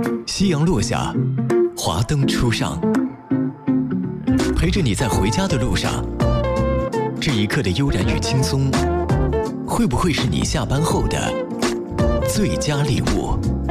夕阳落下，华灯初上，陪着你在回家的路上。这一刻的悠然与轻松，会不会是你下班后的最佳礼物？